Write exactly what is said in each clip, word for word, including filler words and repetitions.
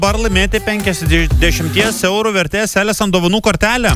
Dabar laimėti penkiasdešimt eurų vertės Elesan dovanų kortelę.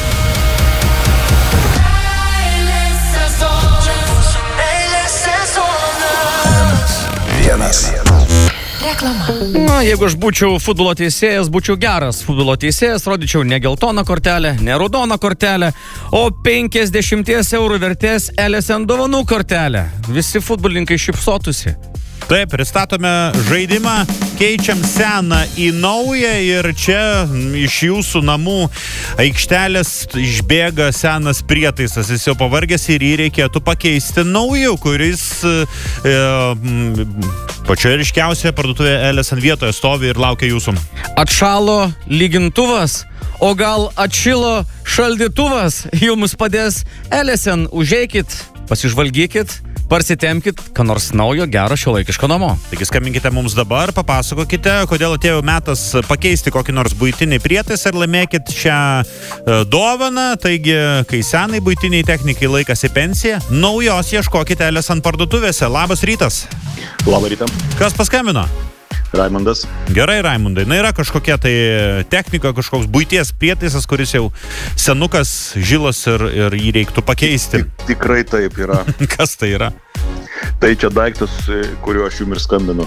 Vienas. Reklama. Na, jeigu aš būčiau futbolo teisėjas, būčiau geras futbolo teisėjas, rodyčiau ne geltoną kortelę, ne raudoną kortelę, o penkiasdešimt eurų vertės Elesan dovanų kortelę. Visi futbolininkai šypsotųsi. Taip, pristatome žaidimą, keičiam seną į naują ir čia iš jūsų namų aikštelės išbėga senas prietaisas. Jis jau pavargęs ir jį reikėtų pakeisti nauju, kuris e, pačioje ryškiausioje parduotuvėje Elesan vietoje stovi ir laukia jūsų. Atšalo lygintuvas, o gal atšilo šaldytuvas, jums padės Elesan. Užeikit, pasižvalgykit, parsitemkit, ką nors naujo, gero, šiuolaikiško namo. Taigi skambinkite mums dabar, papasakokite, kodėl atėjo metas pakeisti kokį nors buitinį prietaisą ir laimėkit šią e, dovaną. Taigi, kai senai buitiniai technikai laikas į pensiją, naujos ieškokite Elesan parduotuvėse. Labas rytas. Labą rytą. Kas paskambino? Raimundas. Gerai, Raimundai. Na, yra kažkokia tai technika, kažkoks buities prietaisas, kuris jau senukas, žilas ir, ir jį reiktų pakeisti. Tikrai taip yra. Kas tai yra? Tai čia daiktas, kuriuo aš jums ir skambinu.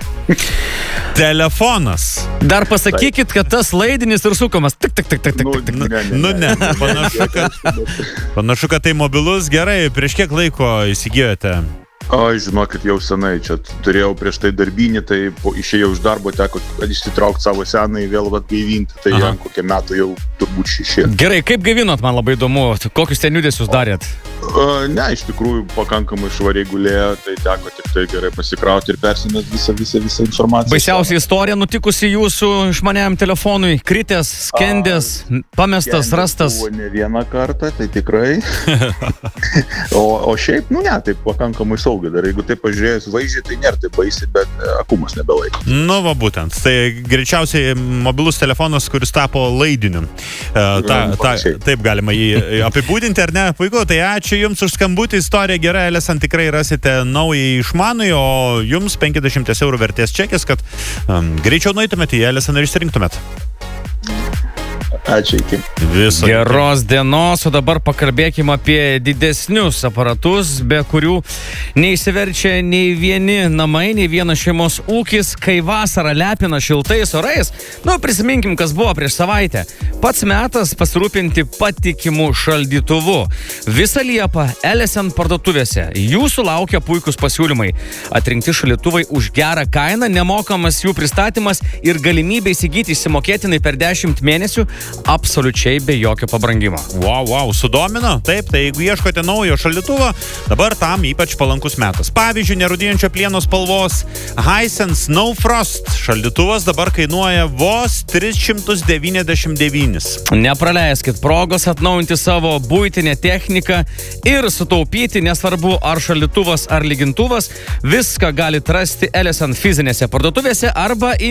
Telefonas. Dar pasakykit, kad tas laidinis ir sukamas. Tik, tik, tik, tik, tik, tik. Nu, ne, ne, Nu, ne, panašu, kad, panašu, kad tai mobilus. Gerai, prieš kiek laiko įsigijote? Ai, žinokit, jau senai čia turėjau prieš tai darbinį, tai po, išėjau iš darbo, teko išsitraukti savo senai, vėl atgaivinti, tai jam kokie metai jau turbūt šeši. Gerai, kaip gaivinot, man labai įdomu, kokius ten judesius darėt? A, ne, iš tikrųjų pakankamai švariai gulėjo, tai teko tik tai gerai pasikrauti ir persimės visą, visą, visą informaciją. Baisiausia istorija nutikusi jūsų išmaniajam telefonui, kritęs, skendęs, A, pamestas, skendęs rastas. Buvo ne vieną kartą, tai tikrai. o, o šiaip, nu ne, tai pakankamai saugiai. Dar jeigu tai pažiūrėjus vaizdžiai, tai nėra tai baisi, bet akumas nebelaiko. Nu, va būtent. Tai greičiausiai mobilus telefonas, kuris tapo laidiniu. E, ta, ta, taip galima jį apibūdinti, ar ne? Puiku, tai ačiū Jums už skambutį. Istorija gera, Elesan tikrai rasite naują išmanųjį, o Jums penkiasdešimt eurų vertės čekis, kad um, greičiau nueitumėte į Elesan ir išsirinktumėt. Ačiū, iki. Viso. Geros dienos, o dabar pakalbėkime apie didesnius aparatus, be kurių neįsiverčia nei vieni namai, nei vienas šeimos ūkis, kai vasarą lepina šiltais orais. Nu, prisiminkim, kas buvo prieš savaitę. Pats metas pasirūpinti patikimu šaldytuvu. Visą Liepą Elesan parduotuvėse jūsų laukia puikus pasiūlymai. Atrinkti šaldytuvai už gerą kainą, nemokamas jų pristatymas ir galimybė įsigyti išsimokėtinai per dešimt mėnesių absoliučiai be jokio pabrangimo. Wow, wow, sudomino? Taip, tai jeigu ieškote naujo šaldytuvo, dabar tam ypač palankus metas. Pavyzdžiui, nerūdijančio plieno spalvos Hisense Snow Frost šaldytuvas dabar kainuoja vos tris šimtus devyniasdešimt devynis. Nepraleiskit progos atnaujinti savo buitinę techniką ir sutaupyti, nesvarbu ar šaldytuvas ar lygintuvas, viską galit rasti Elesan fizinėse parduotuvėse arba